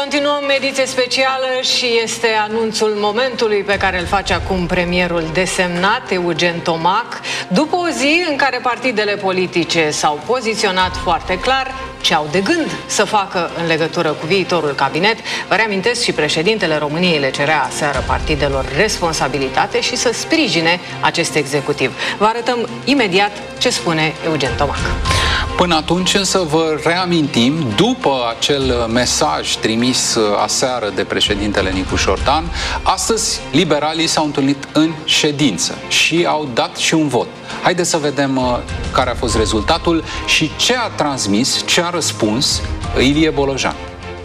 Continuăm ediție specială și este anunțul momentului pe care îl face acum premierul desemnat, Eugen Tomac, după o zi în care partidele politice s-au poziționat foarte clar ce au de gând să facă în legătură cu viitorul cabinet. Vă reamintesc, și președintele României le cerea aseară partidelor responsabilitate și să sprijine acest executiv. Vă arătăm imediat ce spune Eugen Tomac. Până atunci însă vă reamintim, după acel mesaj trimis aseară de președintele Nicu Șordan, astăzi liberalii s-au întâlnit în ședință și au dat și un vot. Haideți să vedem care a fost rezultatul și ce a transmis, ce a răspuns Ilie Bolojan.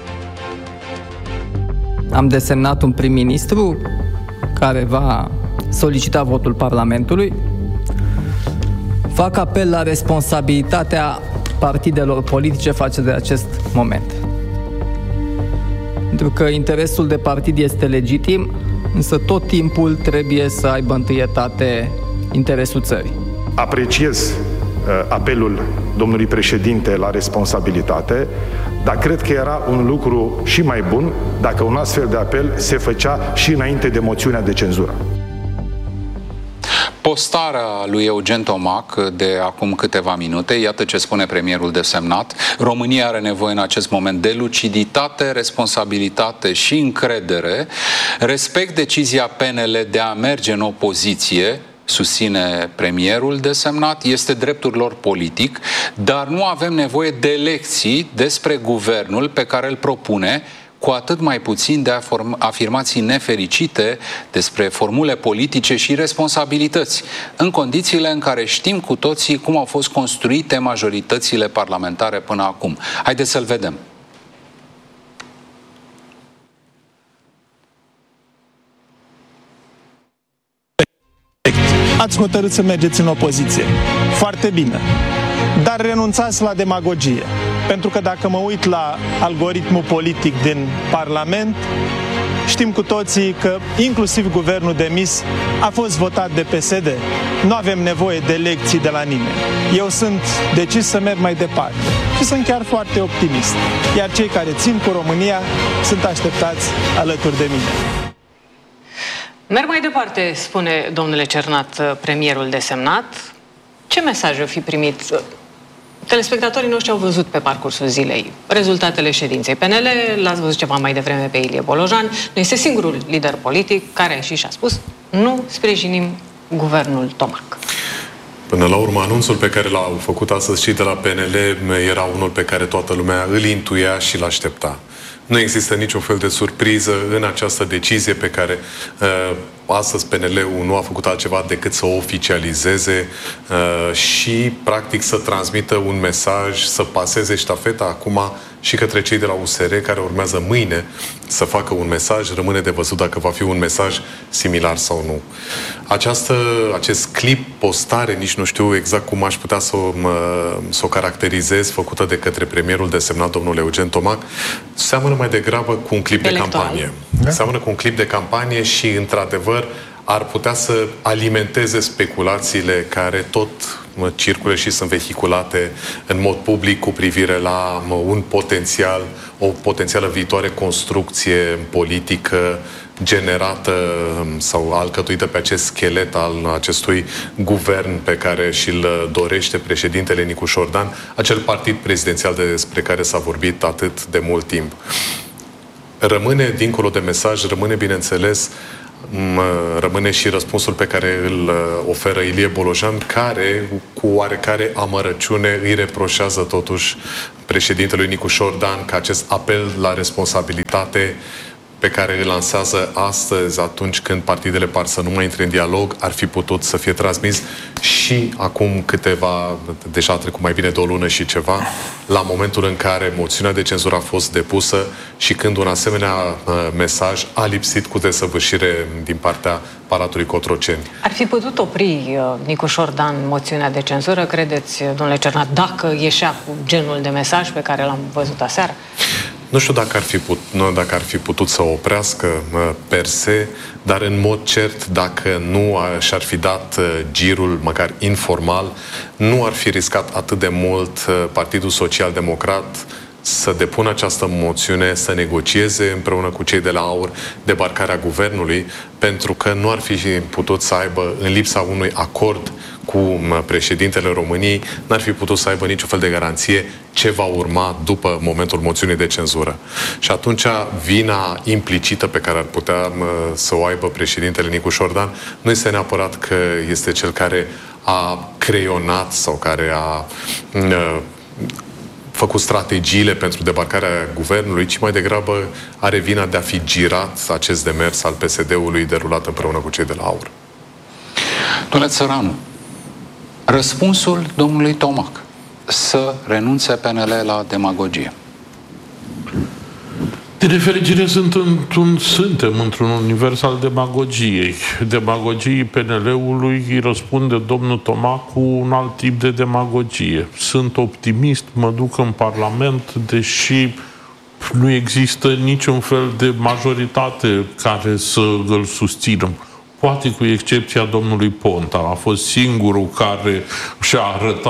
Am desemnat un prim-ministru care va solicita votul Parlamentului. Fac apel la responsabilitatea partidelor politice față de acest moment. Pentru că interesul de partid este legitim, însă tot timpul trebuie să aibă întâietate interesul țării. Apreciez apelul domnului președinte la responsabilitate, dar cred că era un lucru și mai bun dacă un astfel de apel se făcea și înainte de moțiunea de cenzură. Postarea lui Eugen Tomac de acum câteva minute, iată ce spune premierul desemnat: România are nevoie în acest moment de luciditate, responsabilitate și încredere, respect decizia PNL de a merge în opoziție, susține premierul desemnat, este dreptul lor politic, dar nu avem nevoie de lecții despre guvernul pe care îl propune, cu atât mai puțin de afirmații nefericite despre formule politice și responsabilități, în condițiile în care știm cu toții cum au fost construite majoritățile parlamentare până acum. Haideți să-l vedem. Ați hotărât să mergeți în opoziție. Foarte bine. Dar renunțați la demagogie. Pentru că dacă mă uit la algoritmul politic din Parlament, știm cu toții că inclusiv guvernul demis a fost votat de PSD. Nu avem nevoie de lecții de la nimeni. Eu sunt decis să merg mai departe și sunt chiar foarte optimist. Iar cei care țin cu România sunt așteptați alături de mine. Merg mai departe, spune domnule Cernat, premierul desemnat. Ce mesaj o fi primit? Telespectatorii noștri au văzut pe parcursul zilei rezultatele ședinței PNL, l-ați văzut ceva mai devreme pe Ilie Bolojan. Nu este singurul lider politic care a ieșit și a spus: nu sprijinim guvernul Tomac. Până la urmă, anunțul pe care l-au făcut astăzi cei de la PNL era unul pe care toată lumea îl intuia și l-aștepta. Nu există niciun fel de surpriză în această decizie pe care astăzi PNL-ul nu a făcut altceva decât să o oficializeze și, practic, să transmită un mesaj, să paseze ștafeta acum și către cei de la USR, care urmează mâine să facă un mesaj. Rămâne de văzut dacă va fi un mesaj similar sau nu. Acest clip, postare, nici nu știu exact cum aș putea să o caracterizez, făcută de către premierul desemnat, domnul Eugen Tomac, seamănă mai degrabă cu un clip electoral de campanie. Da? Seamănă cu un clip de campanie și, într-adevăr, ar putea să alimenteze speculațiile care tot circule și sunt vehiculate în mod public cu privire la o potențială viitoare construcție politică generată sau alcătuită pe acest schelet al acestui guvern pe care și-l dorește președintele Nicu Șordan, acel partid prezidențial despre care s-a vorbit atât de mult timp. Rămâne, dincolo de mesaj, bineînțeles, rămâne și răspunsul pe care îl oferă Ilie Bolojan, care, cu oarecare amărăciune, îi reproșează totuși președintelui Nicu Șordan că acest apel la responsabilitate pe care îl lansează astăzi, atunci când partidele par să nu mai intre în dialog, ar fi putut să fie transmis și acum deja a trecut mai bine de o lună și ceva, la momentul în care moțiunea de cenzură a fost depusă și când un asemenea mesaj a lipsit cu desăvârșire din partea Palatului Cotroceni. Ar fi putut opri Nicu Șordan moțiunea de cenzură, credeți, domnule Cernat, dacă ieșea cu genul de mesaj pe care l-am văzut aseară? Nu știu dacă ar fi putut să o oprească per se, dar în mod cert, dacă nu și-ar fi dat girul, măcar informal, nu ar fi riscat atât de mult Partidul Social Democrat să depună această moțiune, să negocieze împreună cu cei de la AUR debarcarea guvernului, pentru că nu ar fi putut să aibă, în lipsa unui acord cu președintele României, n-ar fi putut să aibă niciun fel de garanție ce va urma după momentul moțiunii de cenzură. Și atunci vina implicită pe care ar putea să o aibă președintele Nicușor Dan nu este neapărat că este cel care a creionat sau care a făcut strategiile pentru debarcarea guvernului, ci mai degrabă are vina de a fi girat acest demers al PSD-ului derulat împreună cu cei de la AUR. Domnule Țăranu, răspunsul domnului Tomac să renunțe PNL la demagogie. Din nefericire suntem într-un univers al demagogiei. Demagogiei PNL-ului îi răspunde domnul Tomac cu un alt tip de demagogie. Sunt optimist, mă duc în Parlament, deși nu există niciun fel de majoritate care să îl susțină. Poate cu excepția domnului Ponta. A fost singurul care și-a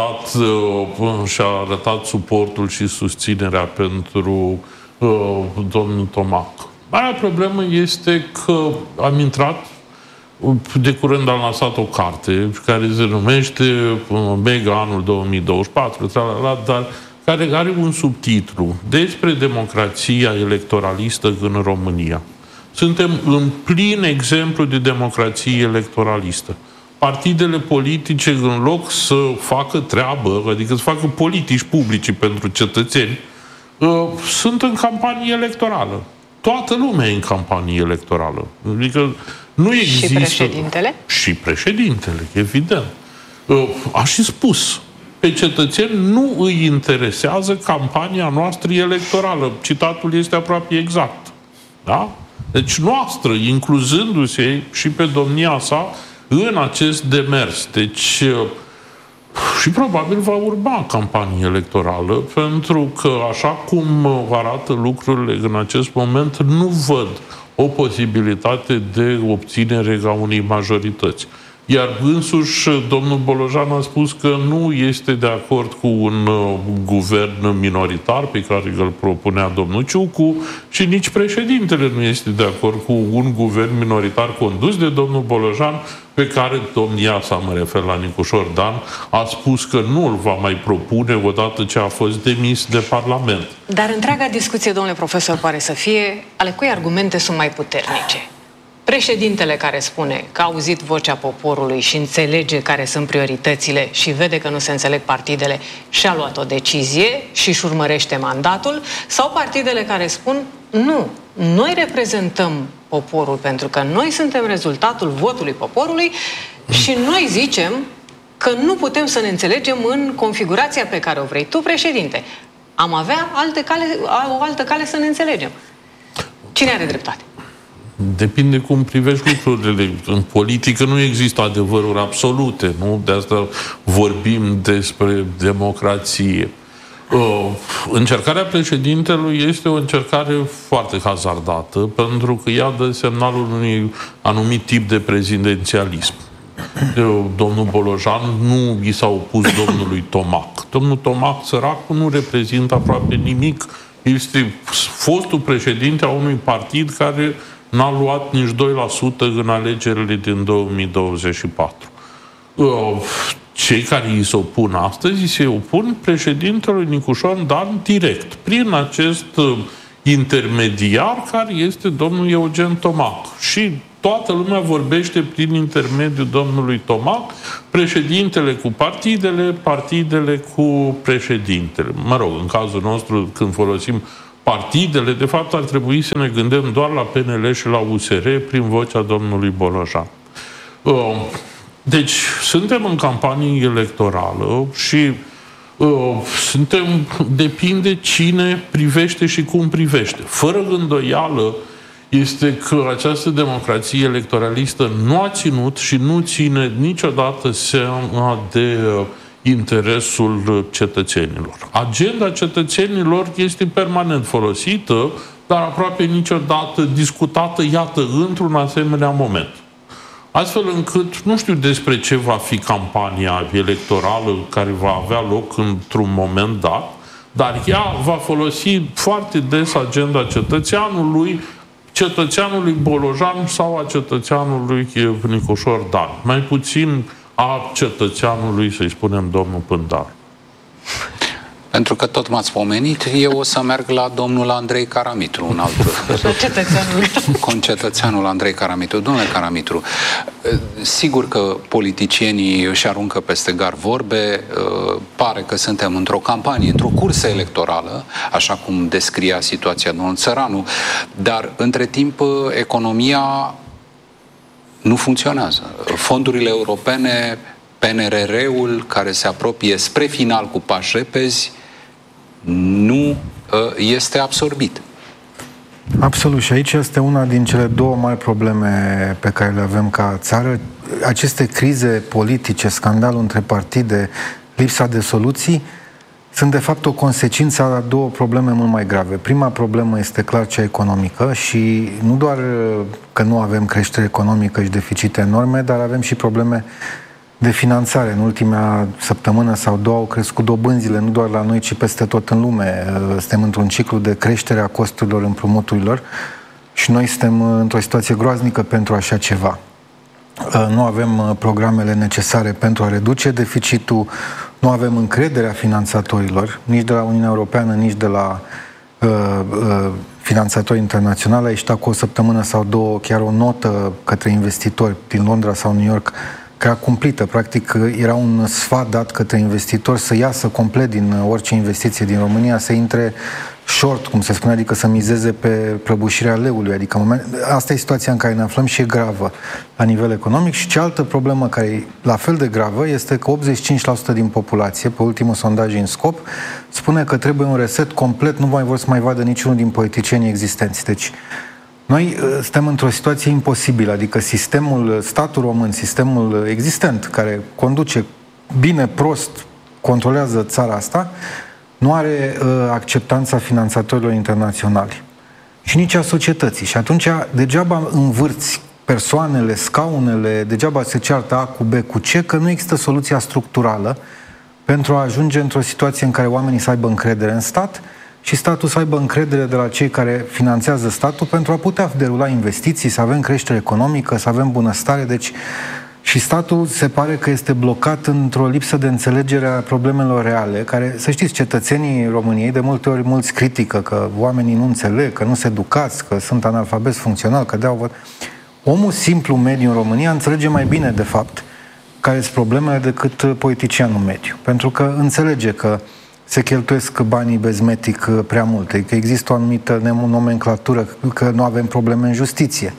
arătat suportul și susținerea pentru domnul Tomac. Marea problemă este că am intrat, de curând am lansat o carte care se numește Mega Anul 2024, dar care are un subtitlu despre democrația electoralistă în România. Suntem în plin exemplu de democrație electoralistă. Partidele politice, în loc să facă treabă, adică să facă politici publice pentru cetățeni, sunt în campanie electorală. Toată lumea e în campanie electorală. Adică nu există... Și președintele? Și președintele, evident. A și spus, pe cetățeni nu îi interesează campania noastră electorală. Citatul este aproape exact. Da? Deci noastră, incluzându-se și pe domnia sa în acest demers. Deci și probabil va urma campanie electorală, pentru că așa cum arată lucrurile în acest moment, nu văd o posibilitate de obținere a unei majorități. Iar însuși domnul Bolojan a spus că nu este de acord cu un guvern minoritar pe care îl propunea domnul Ciucu și nici președintele nu este de acord cu un guvern minoritar condus de domnul Bolojan, pe care domnia sa, mă refer la Nicușor Dan, a spus că nu îl va mai propune odată ce a fost demis de Parlament. Dar întreaga discuție, domnule profesor, pare să fie ale cui argumente sunt mai puternice. Președintele care spune că a auzit vocea poporului și înțelege care sunt prioritățile și vede că nu se înțeleg partidele și a luat o decizie și își urmărește mandatul, sau partidele care spun nu, noi reprezentăm poporul pentru că noi suntem rezultatul votului poporului și noi zicem că nu putem să ne înțelegem în configurația pe care o vrei tu, președinte. Am avea o altă cale să ne înțelegem. Cine are dreptate? Depinde cum privești lucrurile. În politică nu există adevăruri absolute, nu? De asta vorbim despre democrație. Încercarea președintelui este o încercare foarte hazardată, pentru că ea dă semnalul unui anumit tip de prezidențialism. Domnul Bolojan nu i s-a opus domnului Tomac. Domnul Tomac, săracul, nu reprezintă aproape nimic. Este fostul președinte a unui partid care n-a luat nici 2% în alegerile din 2024. Cei care îi se opun astăzi, se opun președintelui Nicușor Dan direct, prin acest intermediar care este domnul Eugen Tomac. Și toată lumea vorbește prin intermediul domnului Tomac, președintele cu partidele, partidele cu președintele. Mă rog, în cazul nostru, când folosim partidele, de fapt ar trebui să ne gândim doar la PNL și la USR prin vocea domnului Bolojan. Deci, suntem în campanie electorală și depinde cine privește și cum privește. Fără îndoială este că această democrație electoralistă nu a ținut și nu ține niciodată seama de interesul cetățenilor. Agenda cetățenilor este permanent folosită, dar aproape niciodată discutată, iată, într-un asemenea moment. Astfel încât nu știu despre ce va fi campania electorală care va avea loc într-un moment dat, dar ea va folosi foarte des agenda cetățeanului Bolojan sau a cetățeanului Nicoșor Dan. Mai puțin a cetățeanului, să-i spunem, domnul Pândar. Pentru că tot m-ați pomenit, eu o să merg la domnul Andrei Caramitru, un alt concetățeanul Andrei Caramitru. Domnule Caramitru, sigur că politicienii își aruncă peste gar vorbe, pare că suntem într-o campanie, într-o cursă electorală, așa cum descria situația domnul Țăranu, dar între timp economia nu funcționează. Fondurile europene, PNRR-ul, care se apropie spre final cu pași repezi, nu este absorbit. Absolut. Și aici este una din cele două mari probleme pe care le avem ca țară. Aceste crize politice, scandalul între partide, lipsa de soluții, sunt de fapt o consecință a două probleme mult mai grave. Prima problemă este clar cea economică și nu doar că nu avem creștere economică și deficite enorme, dar avem și probleme de finanțare. În ultima săptămână sau două au crescut dobânzile, nu doar la noi, ci peste tot în lume. Suntem într-un ciclu de creștere a costurilor împrumuturilor și noi suntem într-o situație groaznică pentru așa ceva. Nu avem programele necesare pentru a reduce deficitul, nu avem încrederea finanțatorilor, nici de la Uniunea Europeană, nici de la finanțatori internaționali. A ieșit cu o săptămână sau două chiar o notă către investitori din Londra sau New York, care a cumplită. Practic, era un sfat dat către investitori să iasă complet din orice investiție din România, să intre short, cum se spune, adică să mizeze pe prăbușirea leului. Adică asta e situația în care ne aflăm și e gravă la nivel economic. Și cealaltă problemă care e la fel de gravă este că 85% din populație, pe ultimul sondaj în Scop, spune că trebuie un reset complet, nu mai vor să mai vadă niciunul din politicienii existenți. Deci, noi suntem într-o situație imposibilă, adică statul român, sistemul existent, care conduce bine, prost, controlează țara asta, nu are acceptanța finanțatorilor internaționali și nici a societății. Și atunci degeaba învârți persoanele, scaunele, degeaba se ceartă A cu B cu C, că nu există soluția structurală pentru a ajunge într-o situație în care oamenii să aibă încredere în stat și statul să aibă încredere de la cei care finanțează statul pentru a putea derula investiții, să avem creștere economică, să avem bunăstare. Deci, și statul se pare că este blocat într-o lipsă de înțelegere a problemelor reale, care, să știți, cetățenii României de multe ori mulți critică că oamenii nu înțeleg, că nu se educați, că sunt analfabeti funcțional, că deau vot. Omul simplu mediu în România înțelege mai bine, de fapt, care sunt problemele decât politicianul mediu. Pentru că înțelege că se cheltuiesc banii bezmetic prea multe, că există o anumită nomenclatură, că nu avem probleme în justiție,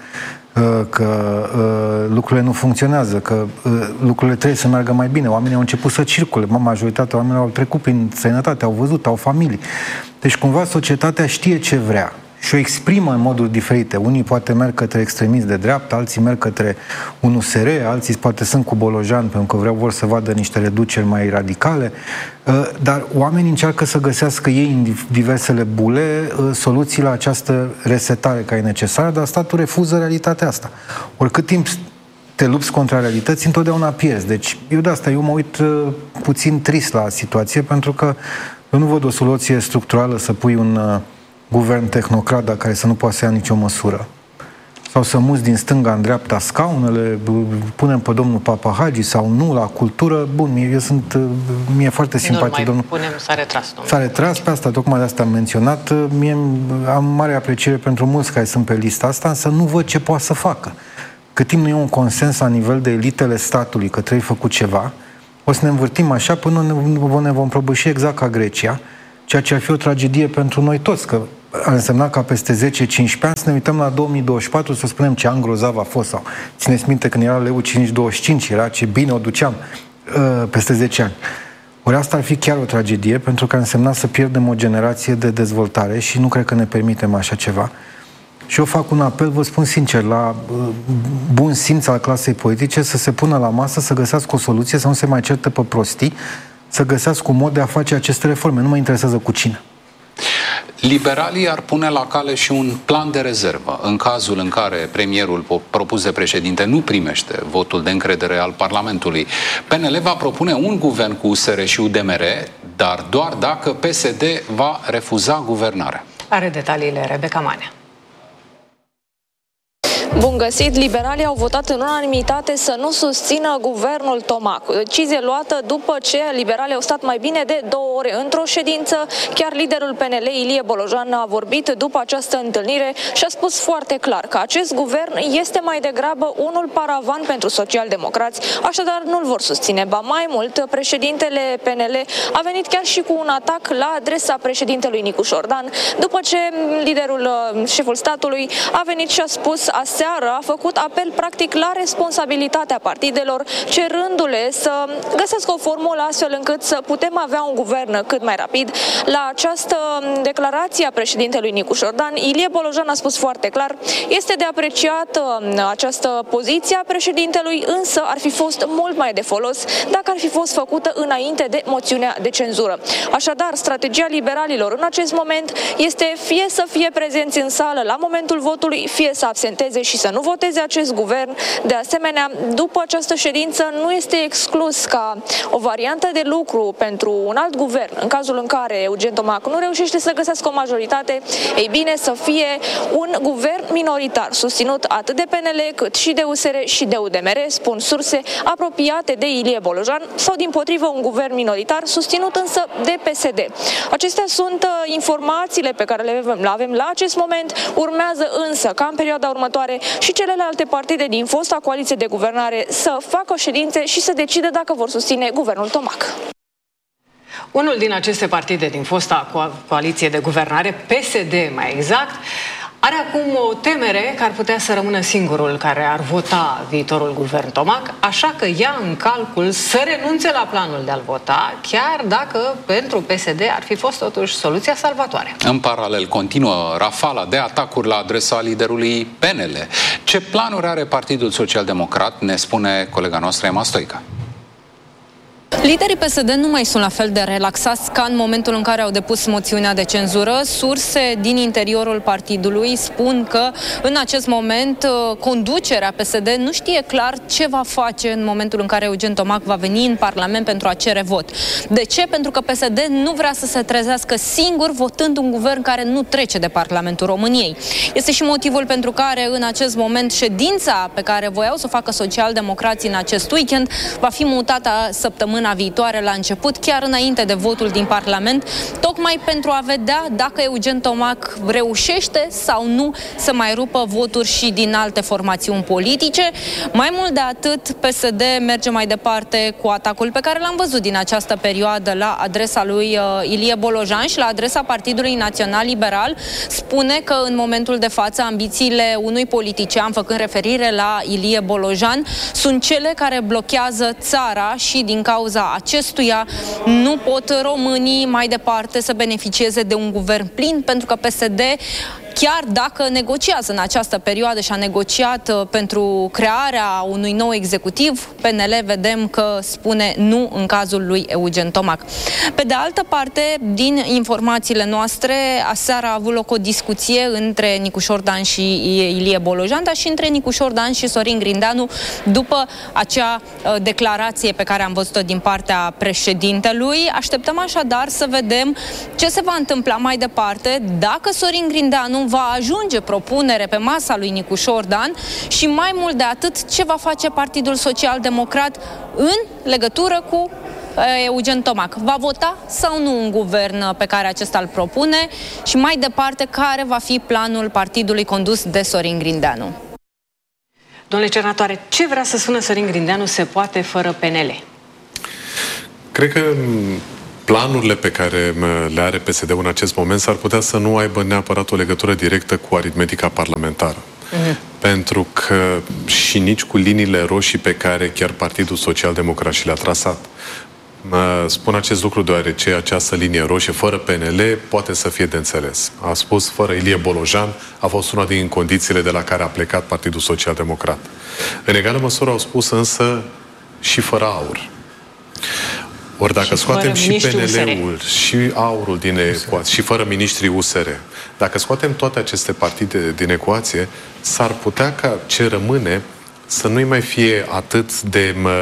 că lucrurile nu funcționează, că lucrurile trebuie să meargă mai bine. Oamenii au început să circule, majoritatea oamenilor au trecut prin străinătate, au văzut, au familii. Deci cumva societatea știe ce vrea și o exprimă în moduri diferite. Unii poate merg către extremism de dreapta, alții merg către un USR, alții poate sunt cu Bolojan pentru că vor să vadă niște reduceri mai radicale, dar oamenii încearcă să găsească ei în diversele bule soluții la această resetare care e necesară, dar statul refuză realitatea asta. Oricât timp te lupți contra realității, întotdeauna pierzi. Deci eu mă uit puțin trist la situație, pentru că eu nu văd o soluție structurală să pui un guvern tehnocrat, dar care să nu poată să ia nicio măsură. Sau să muți din stânga în dreapta scaunele, punem pe domnul Papahagi sau nu, la cultură. Bun, mie e foarte simpatic domnul. S-a retras, domnul. S-a retras, pe asta, tocmai de asta am menționat. Mie am mare apreciere pentru mulți care sunt pe lista asta, însă nu văd ce poate să facă. Cât timp nu e un consens la nivel de elitele statului că trebuie făcut ceva, o să ne învârtim așa până ne vom prăbuși exact ca Grecia, ceea ce ar fi o tragedie pentru noi toți, că ar însemna ca peste 10-15 ani să ne uităm la 2024 să spunem ce an grozav a fost. Sau țineți minte când era leu 5,25, era ce bine o duceam peste 10 ani. Ori asta ar fi chiar o tragedie, pentru că ar însemna să pierdem o generație de dezvoltare și nu cred că ne permitem așa ceva. Și eu fac un apel, vă spun sincer, la bun simț al clasei politice să se pună la masă, să găsească o soluție, să nu se mai certe pe prostii, să găsească un mod de a face aceste reforme. Nu mă interesează cu cine. Liberalii ar pune la cale și un plan de rezervă în cazul în care premierul propus de președinte nu primește votul de încredere al Parlamentului. PNL va propune un guvern cu USR și UDMR, dar doar dacă PSD va refuza guvernarea. Are detaliile Rebecca Manea. Bun găsit! Liberalii au votat în unanimitate să nu susțină guvernul Tomac. O decizie luată după ce liberalii au stat mai bine de 2 ore într-o ședință. Chiar liderul PNL, Ilie Bolojan, a vorbit după această întâlnire și a spus foarte clar că acest guvern este mai degrabă unul paravan pentru socialdemocrați, așadar nu-l vor susține. Ba mai mult, președintele PNL a venit chiar și cu un atac la adresa președintelui Nicu Șordan, după ce șeful statului a venit și a spus aseară, a făcut apel practic la responsabilitatea partidelor, cerându-le să găsească o formulă astfel încât să putem avea un guvern cât mai rapid. La această declarație a președintelui Nicu Șordan, Ilie Bolojan a spus foarte clar, este de apreciat această poziție a președintelui, însă ar fi fost mult mai de folos dacă ar fi fost făcută înainte de moțiunea de cenzură. Așadar, strategia liberalilor în acest moment este fie să fie prezenți în sală la momentul votului, fie să absenteze și să nu voteze acest guvern. De asemenea, după această ședință nu este exclus ca o variantă de lucru pentru un alt guvern, în cazul în care Eugen Tomac nu reușește să găsească o majoritate, ei bine, să fie un guvern minoritar, susținut atât de PNL cât și de USR și de UDMR, spun surse apropiate de Ilie Bolojan, sau dimpotrivă un guvern minoritar, susținut însă de PSD. Acestea sunt informațiile pe care le avem la acest moment. Urmează însă ca în perioada următoare și celelalte partide din fosta coaliție de guvernare să facă ședințe și să decide dacă vor susține guvernul Tomac. Unul din aceste partide din fosta coaliție de guvernare, PSD mai exact, are acum o temere că ar putea să rămână singurul care ar vota viitorul guvern Tomac, așa că ia în calcul să renunțe la planul de a-l vota, chiar dacă pentru PSD ar fi fost totuși soluția salvatoare. În paralel continuă rafala de atacuri la adresa liderului PNL. Ce planuri are Partidul Social-Democrat, ne spune colega noastră Emma Stoica. Liderii PSD nu mai sunt la fel de relaxați ca în momentul în care au depus moțiunea de cenzură. Surse din interiorul partidului spun că în acest moment conducerea PSD nu știe clar ce va face în momentul în care Eugen Tomac va veni în Parlament pentru a cere vot. De ce? Pentru că PSD nu vrea să se trezească singur votând un guvern care nu trece de Parlamentul României. Este și motivul pentru care în acest moment ședința pe care voiau să o facă socialdemocrații în acest weekend va fi mutată săptămâna viitoare la început, chiar înainte de votul din Parlament, tocmai pentru a vedea dacă Eugen Tomac reușește sau nu să mai rupă voturi și din alte formațiuni politice. Mai mult de atât, PSD merge mai departe cu atacul pe care l-am văzut din această perioadă la adresa lui Ilie Bolojan și la adresa Partidului Național Liberal. Spune că în momentul de față ambițiile unui politician, făcând referire la Ilie Bolojan, sunt cele care blochează țara și din cauza acestuia nu pot românii mai departe să beneficieze de un guvern plin, pentru că PSD, chiar dacă negociază în această perioadă și a negociat pentru crearea unui nou executiv, PNL vedem că spune nu în cazul lui Eugen Tomac. Pe de altă parte, din informațiile noastre, aseară a avut loc o discuție între Nicu Șordan și Ilie Bolojan, dar și între Nicu Șordan și Sorin Grindeanu după acea declarație pe care am văzut-o din partea președintelui. Așteptăm așadar să vedem ce se va întâmpla mai departe, dacă Sorin Grindeanu va ajunge propunere pe masa lui Nicu Șordan și mai mult de atât ce va face Partidul Social-Democrat în legătură cu Eugen Tomac. Va vota sau nu un guvern pe care acesta îl propune și mai departe care va fi planul partidului condus de Sorin Grindeanu. Domnule Cernatoare, ce vrea să spună Sorin Grindeanu se poate fără PNL? Cred că planurile pe care le are PSD-ul în acest moment s-ar putea să nu aibă neapărat o legătură directă cu aritmetica parlamentară. Pentru că și nici cu liniile roșii pe care chiar Partidul Social-Democrat și le-a trasat. Spun acest lucru deoarece această linie roșie, fără PNL, poate să fie de înțeles. A spus, fără Ilie Bolojan, a fost una din condițiile de la care a plecat Partidul Social-Democrat. În egală măsură au spus însă și fără aur. Ori dacă scoatem și PNL-ul și aurul din ecuație și fără miniștrii USR, dacă scoatem toate aceste partide din ecuație, s-ar putea ca ce rămâne să nu-i mai fie atât de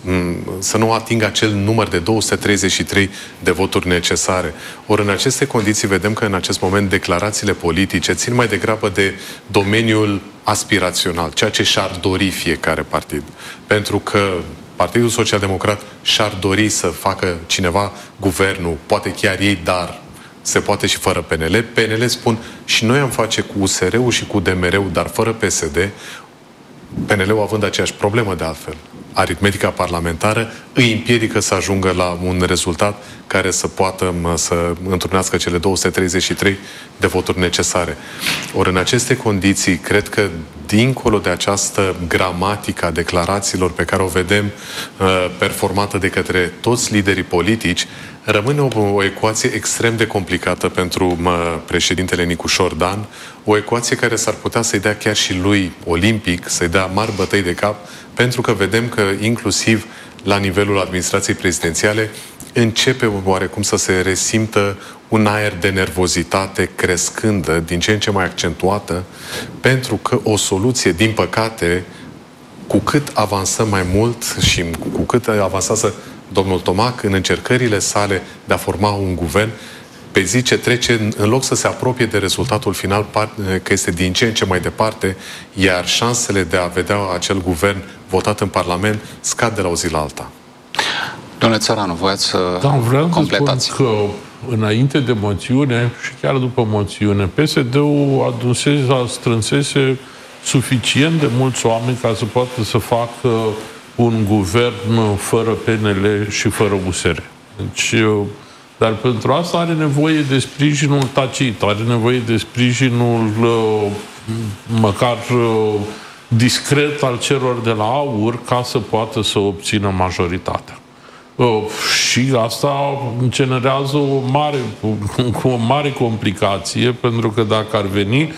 să nu atingă acel număr de 233 de voturi necesare. Ori în aceste condiții vedem că în acest moment declarațiile politice țin mai degrabă de domeniul aspirațional, ceea ce și-ar dori fiecare partid. Pentru că Partidul Social-Democrat și-ar dori să facă cineva guvernul, poate chiar ei, dar se poate și fără PNL. PNL spun și noi am face cu USR-ul și cu DMR-ul, dar fără PSD. PNL-ul având aceeași problemă de altfel. Aritmetica parlamentară îi împiedică să ajungă la un rezultat care să poată să întrunească cele 233 de voturi necesare. Ori în aceste condiții, cred că dincolo de această gramatică a declarațiilor pe care o vedem performată de către toți liderii politici, rămâne o ecuație extrem de complicată pentru președintele Nicușor Dan, o ecuație care s-ar putea să-i dea chiar și lui olimpic, să-i dea mari bătăi de cap, pentru că vedem că inclusiv la nivelul administrației prezidențiale începe oarecum să se resimtă un aer de nervozitate crescândă, din ce în ce mai accentuată, pentru că o soluție, din păcate, cu cât avansăm mai mult și cu cât avansează domnul Tomac în încercările sale de a forma un guvern, pe zi ce trece, în loc să se apropie de rezultatul final, că este din ce în ce mai departe, iar șansele de a vedea acel guvern votat în Parlament scad de la o zi la alta. Domnule Țăranu, voiați să completați. Vreau să spun că înainte de moțiune și chiar după moțiune, PSD-ul strânsese suficient de mulți oameni ca să poată să facă un guvern fără PNL și fără USR. Deci, dar pentru asta are nevoie de sprijinul tacit, are nevoie de sprijinul măcar discret al celor de la AUR ca să poată să obțină majoritatea. Și asta generează o mare complicație, pentru că dacă ar veni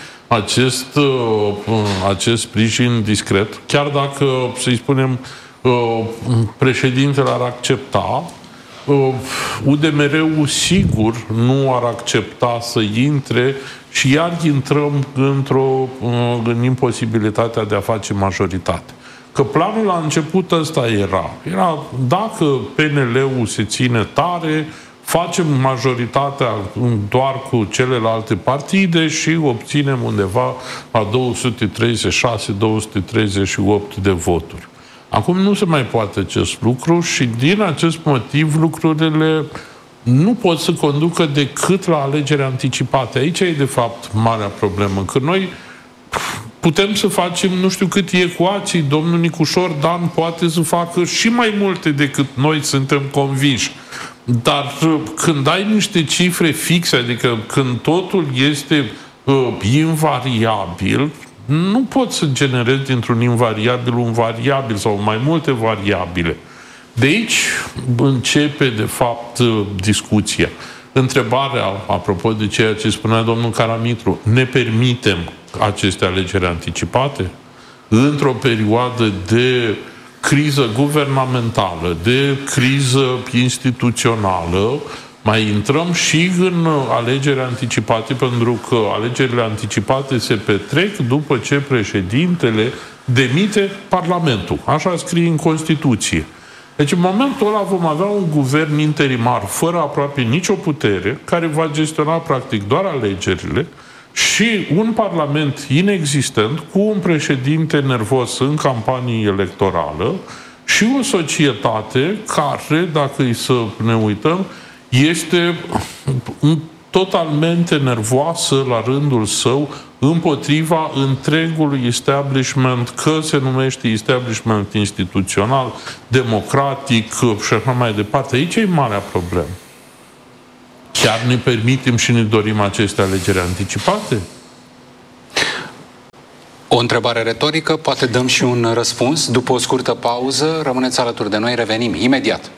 acest sprijin discret, chiar dacă, să-i spunem, președintele ar accepta, UDMR-ul sigur nu ar accepta să intre și iar intrăm în imposibilitatea de a face majoritate. Că planul la început ăsta era dacă PNL-ul se ține tare, facem majoritatea doar cu celelalte partide și obținem undeva la 236-238 de voturi. Acum nu se mai poate acest lucru și din acest motiv lucrurile nu pot să conducă decât la alegeri anticipate. Aici e de fapt marea problemă, că noi putem să facem nu știu câte ecuații, domnul Nicușor Dan poate să facă și mai multe decât noi suntem convinși. Dar când ai niște cifre fixe, adică când totul este invariabil, nu poți să generezi dintr-un invariabil un variabil sau mai multe variabile. De aici începe, de fapt, discuția. Întrebarea, apropo de ceea ce spunea domnul Caramitru, ne permitem aceste alegeri anticipate? Într-o perioadă de criză guvernamentală, de criză instituțională, mai intrăm și în alegeri anticipate, pentru că alegerile anticipate se petrec după ce președintele demite Parlamentul. Așa scrie în Constituție. Deci în momentul ăla vom avea un guvern interimar fără aproape nicio putere, care va gestiona practic doar alegerile, și un parlament inexistent cu un președinte nervos în campanie electorală și o societate care, dacă îi să ne uităm, este totalmente nervoasă la rândul său împotriva întregului establishment, că se numește establishment instituțional, democratic și așa mai departe. Aici e marea problemă. Chiar ne permitem și ne dorim aceste alegeri anticipate? O întrebare retorică, poate dăm și un răspuns. După o scurtă pauză, rămâneți alături de noi, revenim imediat.